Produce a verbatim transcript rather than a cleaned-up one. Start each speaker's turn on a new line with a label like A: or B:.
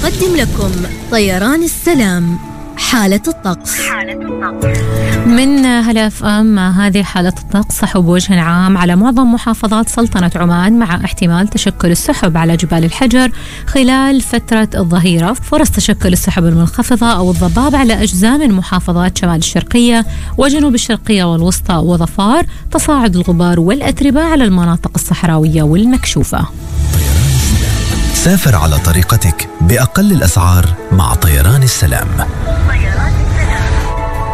A: يقدم لكم طيران السلام حالة الطقس. حالة الطقس
B: من هلا اف ام. هذه حالة الطقس صحو بوجه عام على معظم محافظات سلطنة عمان، مع احتمال تشكل السحب على جبال الحجر خلال فترة الظهيرة. فرص تشكل السحب المنخفضة أو الضباب على أجزاء من محافظات شمال الشرقية وجنوب الشرقية والوسطى وظفار. تصاعد الغبار والأتربة على المناطق الصحراوية والمكشوفة.
C: سافر على طريقتك بأقل الأسعار مع طيران السلام.